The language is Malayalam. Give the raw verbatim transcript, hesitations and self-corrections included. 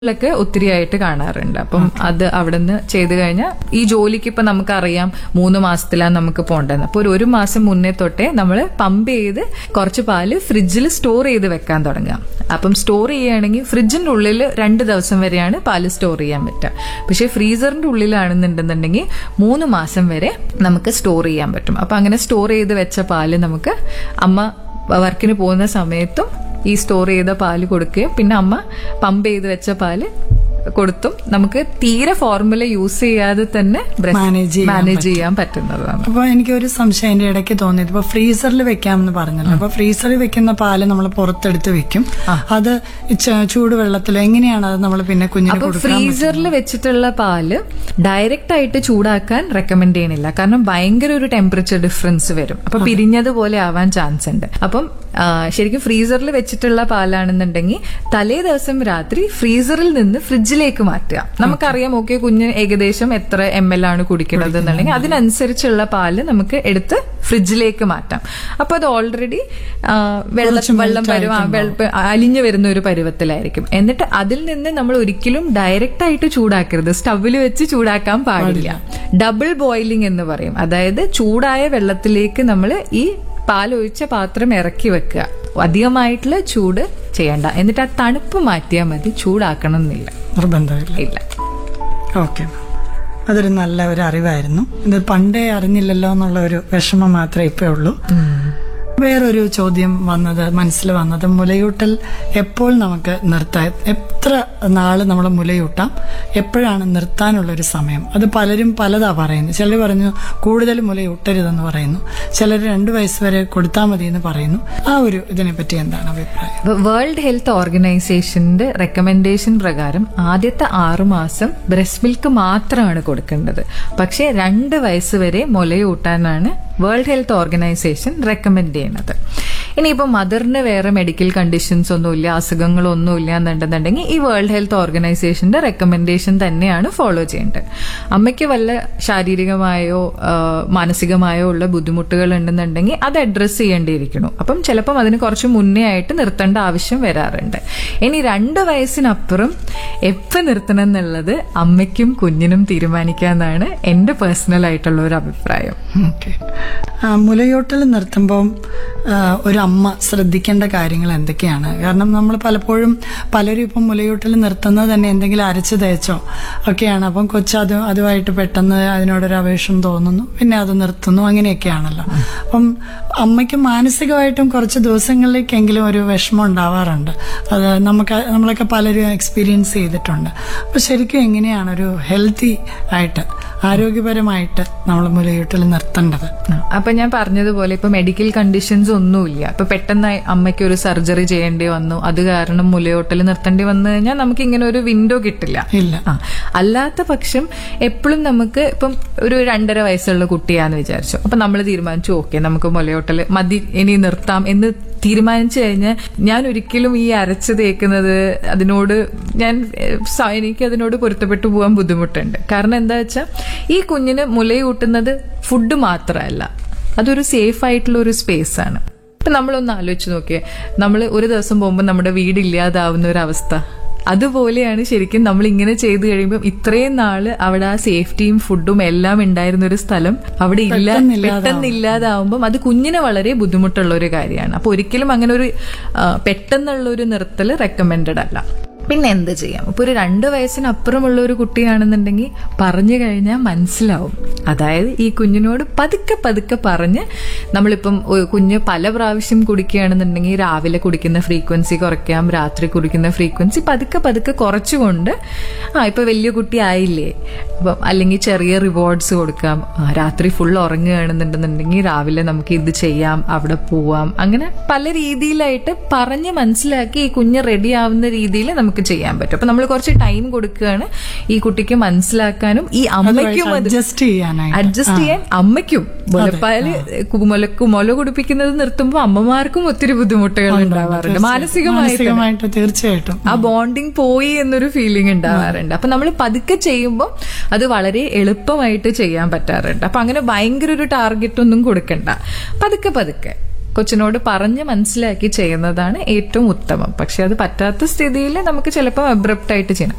ൊക്കെ ഒത്തിരി ആയിട്ട് കാണാറുണ്ട്. അപ്പം അത് അവിടെ നിന്ന് ചെയ്ത് കഴിഞ്ഞാൽ ഈ ജോലിക്ക് ഇപ്പൊ നമുക്കറിയാം മൂന്ന് മാസത്തിലാണ് നമുക്ക് പോകേണ്ടത്. അപ്പൊ ഒരു ഒരു മാസം മുന്നേ തൊട്ടേ നമ്മൾ പമ്പ് ചെയ്ത് കുറച്ച് പാല് ഫ്രിഡ്ജിൽ സ്റ്റോർ ചെയ്ത് വെക്കാൻ തുടങ്ങുക. അപ്പം സ്റ്റോർ ചെയ്യുകയാണെങ്കിൽ ഫ്രിഡ്ജിന്റെ ഉള്ളിൽ രണ്ട് ദിവസം വരെയാണ് പാല് സ്റ്റോർ ചെയ്യാൻ പറ്റുക. പക്ഷെ ഫ്രീസറിന്റെ ഉള്ളിലാണെന്നുണ്ടെന്നുണ്ടെങ്കിൽ മൂന്ന് മാസം വരെ നമുക്ക് സ്റ്റോർ ചെയ്യാൻ പറ്റും. അപ്പൊ അങ്ങനെ സ്റ്റോർ ചെയ്ത് വെച്ച പാല് നമുക്ക് അമ്മ വർക്കിന് പോകുന്ന സമയത്തും ഈ സ്റ്റോർ ചെയ്ത പാല് കൊടുക്കുകയും പിന്നെ അമ്മ പമ്പ് ചെയ്ത് വെച്ച പാല് കൊടുത്തും നമുക്ക് തീരെ ഫോർമുല യൂസ് ചെയ്യാതെ തന്നെ മാനേജ് ചെയ്യാൻ പറ്റുന്നതാണ്. അപ്പൊ എനിക്ക് ഒരു സംശയം എന്റെ ഇടയ്ക്ക് തോന്നിയത്, ഇപ്പൊ ഫ്രീസറിൽ വെക്കാമെന്ന് പറഞ്ഞല്ലോ. അപ്പൊ ഫ്രീസറിൽ വെക്കുന്ന പാല് നമ്മൾ പുറത്തെടുത്ത് വെക്കും, അത് ചൂടുവെള്ളത്തിൽ എങ്ങനെയാണ് അത് നമ്മൾ പിന്നെ കുഞ്ഞിന് കൊടുക്കുക? ഫ്രീസറിൽ വെച്ചിട്ടുള്ള പാല് ഡയറക്റ്റ് ആയിട്ട് ചൂടാക്കാൻ റെക്കമെൻഡ് ചെയ്യണില്ല. കാരണം ഭയങ്കര ഒരു ടെമ്പറേച്ചർ ഡിഫറൻസ് വരും. അപ്പൊ പിരിഞ്ഞതുപോലെ ആവാൻ ചാൻസ് ഉണ്ട്. അപ്പം ശരിക്കും ഫ്രീസറിൽ വെച്ചിട്ടുള്ള പാലാണെന്നുണ്ടെങ്കിൽ തലേ ദിവസം രാത്രി ഫ്രീസറിൽ നിന്ന് ഫ്രിഡ്ജിലേക്ക് മാറ്റുക. നമുക്കറിയാം ഓക്കെ കുഞ്ഞ് ഏകദേശം എത്ര എം എൽ ആണ് കുടിക്കുന്നത് എന്നുണ്ടെങ്കിൽ അതിനനുസരിച്ചുള്ള പാല് നമുക്ക് എടുത്ത് ഫ്രിഡ്ജിലേക്ക് മാറ്റാം. അപ്പൊ അത് ഓൾറെഡി വെള്ളം വെള്ളം വരും അലിഞ്ഞു വരുന്ന ഒരു പരുവത്തിലായിരിക്കും. എന്നിട്ട് അതിൽ നിന്ന് നമ്മൾ ഒരിക്കലും ഡയറക്റ്റ് ആയിട്ട് ചൂടാക്കരുത്, സ്റ്റവിൽ വെച്ച് ചൂടാക്കാൻ പാടില്ല. ഡബിൾ ബോയിലിംഗ് എന്ന് പറയും. അതായത് ചൂടായ വെള്ളത്തിലേക്ക് നമ്മൾ ഈ പാലൊഴിച്ച പാത്രം ഇറക്കി വെക്കുക. അധികമായിട്ടുള്ള ചൂട് ചെയ്യണ്ട. എന്നിട്ട് ആ തണുപ്പ് മാറ്റിയാൽ മതി, ചൂടാക്കണം എന്നില്ല, നിർബന്ധമില്ല. ഇല്ല. ഓക്കെ, അതൊരു നല്ല ഒരു അറിവായിരുന്നു. ഇത് പണ്ടേ അറിഞ്ഞില്ലല്ലോ എന്നുള്ള ഒരു വിഷമം മാത്രമേ ഇപ്പേ ഉള്ളൂ. വേറൊരു ചോദ്യം വന്നത് മനസ്സിൽ വന്നത്, മുലയൂട്ടൽ എപ്പോൾ നമുക്ക് നിർത്താം? എത്ര നാള് നമ്മൾ മുലയൂട്ടാം? എപ്പോഴാണ് നിർത്താനുള്ളൊരു സമയം? അത് പലരും പലതാ പറയുന്നത്. ചിലർ പറഞ്ഞു കൂടുതൽ മുലയൂട്ടരുതെന്ന് പറയുന്നു, ചിലർ രണ്ടു വയസ്സ് വരെ കൊടുത്താൽ മതി എന്ന് പറയുന്നു. ആ ഒരു ഇതിനെ പറ്റി എന്താണ് അഭിപ്രായം? വേൾഡ് ഹെൽത്ത് ഓർഗനൈസേഷന്റെ റെക്കമെൻഡേഷൻ പ്രകാരം ആദ്യത്തെ ആറു മാസം ബ്രസ്റ്റ് മിൽക്ക് മാത്രമാണ് കൊടുക്കേണ്ടത്. പക്ഷെ രണ്ട് വയസ്സ് വരെ മുലയൂട്ടാനാണ് വേൾഡ് ഹെൽത്ത് ഓർഗനൈസേഷൻ റെക്കമെൻഡ് ചെയ്യുന്നത്. ഇനിയിപ്പോൾ മദറിന് വേറെ മെഡിക്കൽ കണ്ടീഷൻസ് ഒന്നുമില്ല, അസുഖങ്ങളൊന്നുമില്ല എന്നുണ്ടെന്നുണ്ടെങ്കിൽ ഈ വേൾഡ് ഹെൽത്ത് ഓർഗനൈസേഷന്റെ റെക്കമെൻഡേഷൻ തന്നെയാണ് ഫോളോ ചെയ്യേണ്ടത്. അമ്മയ്ക്ക് വല്ല ശാരീരികമായോ മാനസികമായോ ഉള്ള ബുദ്ധിമുട്ടുകൾ ഉണ്ടെന്നുണ്ടെങ്കിൽ അത് അഡ്രസ്സ് ചെയ്യേണ്ടിയിരിക്കുന്നു. അപ്പം ചിലപ്പം അതിന് കുറച്ച് മുന്നേ ആയിട്ട് നിർത്തേണ്ട ആവശ്യം വരാറുണ്ട്. ഇനി രണ്ട് വയസ്സിനപ്പുറം എപ്പോൾ നിർത്തണം എന്നുള്ളത് അമ്മയ്ക്കും കുഞ്ഞിനും തീരുമാനിക്കാന്നാണ് എന്റെ പേഴ്സണൽ ആയിട്ടുള്ള ഒരു അഭിപ്രായം. ഓക്കെ, മുലയൂട്ടൽ നിർത്തുമ്പോൾ ഒരു അമ്മ ശ്രദ്ധിക്കേണ്ട കാര്യങ്ങൾ എന്തൊക്കെയാണ്? കാരണം നമ്മൾ പലപ്പോഴും പലരും ഇപ്പം മുലയൂട്ടൽ നിർത്തുന്നത് തന്നെ എന്തെങ്കിലും അരച്ച് തേച്ചോ ഒക്കെയാണ്. അപ്പം കൊച്ചു അത് അതുമായിട്ട് പെട്ടെന്ന് അതിനോടൊരു അവേഷം തോന്നുന്നു, പിന്നെ അത് നിർത്തുന്നു, അങ്ങനെയൊക്കെയാണല്ലോ. അപ്പം അമ്മയ്ക്ക് മാനസികമായിട്ടും കുറച്ച് ദിവസങ്ങളിലേക്കെങ്കിലും ഒരു വിഷമം ഉണ്ടാവാറുണ്ട്. അത് നമുക്ക് നമ്മളൊക്കെ പലരും എക്സ്പീരിയൻസ് ചെയ്തിട്ടുണ്ട്. അപ്പൊ ശരിക്കും എങ്ങനെയാണ് ഒരു ഹെൽത്തി ആയിട്ട് ആരോഗ്യപരമായിട്ട് നമ്മൾ മുലയൂട്ടൽ നിർത്തേണ്ടത്? അപ്പൊ ഞാൻ പറഞ്ഞതുപോലെ ഇപ്പൊ മെഡിക്കൽ കണ്ടീഷൻസ് ഒന്നുമില്ല. ഇപ്പൊ പെട്ടെന്ന് അമ്മയ്ക്ക് ഒരു സർജറി ചെയ്യേണ്ടി വന്നു, അത് കാരണം മുലയൂട്ടൽ നിർത്തേണ്ടി വന്നു കഴിഞ്ഞാൽ നമുക്ക് ഇങ്ങനെ ഒരു വിൻഡോ കിട്ടില്ല. ഇല്ല. അല്ലാത്ത പക്ഷം എപ്പോഴും നമുക്ക് ഇപ്പം ഒരു രണ്ടര വയസ്സുള്ള കുട്ടിയാന്ന് വിചാരിച്ചു, അപ്പൊ നമ്മൾ തീരുമാനിച്ചു ഓക്കെ നമുക്ക് മുലയൂട്ടൽ മതി, ഇനി നിർത്താം എന്ന് തീരുമാനിച്ചു കഴിഞ്ഞാൽ ഞാൻ ഒരിക്കലും ഈ അരച്ച് തേക്കുന്നത് അതിനോട് ഞാൻ എനിക്ക് അതിനോട് പൊരുത്തപ്പെട്ടു പോകാൻ ബുദ്ധിമുട്ടുണ്ട്. കാരണം എന്താ വെച്ചാൽ ഈ കുഞ്ഞിന് മുലയൂട്ടുന്നത് ഫുഡ് മാത്രമല്ല, അതൊരു സേഫ് ആയിട്ടുള്ള ഒരു സ്പേസ് ആണ്. ഇപ്പൊ നമ്മളൊന്ന് ആലോചിച്ച് നോക്കിയേ, നമ്മൾ ഒരു ദിവസം പോകുമ്പോൾ നമ്മുടെ വീടില്ലാതാവുന്ന ഒരു അവസ്ഥ, അതുപോലെയാണ് ശരിക്കും നമ്മൾ ഇങ്ങനെ ചെയ്തു കഴിയുമ്പോൾ ഇത്രയും നാള് അവിടെ ആ സേഫ്റ്റിയും ഫുഡും എല്ലാം ഉണ്ടായിരുന്ന ഒരു സ്ഥലം അവിടെ ഇല്ല, പെട്ടെന്ന് ഇല്ലാതാവുമ്പം അത് കുഞ്ഞിന് വളരെ ബുദ്ധിമുട്ടുള്ള ഒരു കാര്യമാണ്. അപ്പൊ ഒരിക്കലും അങ്ങനെ ഒരു പെട്ടെന്നുള്ള ഒരു നിർത്തൽ റെക്കമെൻഡഡ് അല്ല. പിന്നെ എന്ത് ചെയ്യാം? ഇപ്പൊ ഒരു രണ്ട് വയസ്സിനപ്പുറമുള്ള ഒരു കുട്ടിയാണെന്നുണ്ടെങ്കിൽ പറഞ്ഞു കഴിഞ്ഞാൽ മനസ്സിലാവും. അതായത് ഈ കുഞ്ഞിനോട് പതുക്കെ പതുക്കെ പറഞ്ഞ് നമ്മളിപ്പം കുഞ്ഞ് പല പ്രാവശ്യം കുടിക്കുകയാണെന്നുണ്ടെങ്കിൽ രാവിലെ കുടിക്കുന്ന ഫ്രീക്വൻസി കുറയ്ക്കാം, രാത്രി കുടിക്കുന്ന ഫ്രീക്വൻസി പതുക്കെ പതുക്കെ കുറച്ചുകൊണ്ട് ആ ഇപ്പൊ വലിയ കുട്ടി ആയില്ലേ, അപ്പം അല്ലെങ്കിൽ ചെറിയ റിവാർഡ്സ് കൊടുക്കാം. രാത്രി ഫുൾ ഉറങ്ങുകയാണെന്നുണ്ടെന്നുണ്ടെങ്കിൽ രാവിലെ നമുക്ക് ഇത് ചെയ്യാം, അവിടെ പോവാം. അങ്ങനെ പല രീതിയിലായിട്ട് പറഞ്ഞ് മനസ്സിലാക്കി ഈ കുഞ്ഞ് റെഡി ആവുന്ന രീതിയിൽ നമുക്ക് ചെയ്യാൻ പറ്റും. അപ്പൊ നമ്മൾ കുറച്ച് ടൈം കൊടുക്കുകയാണ് ഈ കുട്ടിക്ക് മനസ്സിലാക്കാനും ഈ അമ്മയ്ക്കും അഡ്ജസ്റ്റ് അഡ്ജസ്റ്റ് ചെയ്യാൻ അമ്മയ്ക്കും. മുലപ്പാല് മുലക്ക് മുല കുടിപ്പിക്കുന്നത് നിർത്തുമ്പോൾ അമ്മമാർക്കും ഒത്തിരി ബുദ്ധിമുട്ടുകൾ ഉണ്ടാവാറുണ്ട് മാനസികമായിട്ട്. തീർച്ചയായിട്ടും ആ ബോണ്ടിങ് പോയി എന്നൊരു ഫീലിംഗ് ഉണ്ടാവാറുണ്ട്. അപ്പൊ നമ്മൾ പതുക്കെ ചെയ്യുമ്പോൾ അത് വളരെ എളുപ്പമായിട്ട് ചെയ്യാൻ പറ്റാറുണ്ട്. അപ്പൊ അങ്ങനെ ഭയങ്കര ഒരു ടാർഗറ്റ് ഒന്നും കൊടുക്കണ്ട, പതുക്കെ പതുക്കെ കൊച്ചിനോട് പറഞ്ഞ് മനസ്സിലാക്കി ചെയ്യുന്നതാണ് ഏറ്റവും ഉത്തമം. പക്ഷെ അത് പറ്റാത്ത സ്ഥിതിയിൽ നമുക്ക് ചിലപ്പോൾ അബ്രപ്റ്റ് ആയിട്ട് ചെയ്യണം.